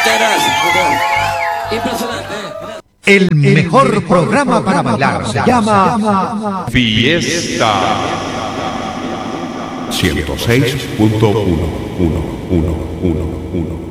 gracias. Impresionante. El mejor programa para bailar se llama Fiesta 106.1111.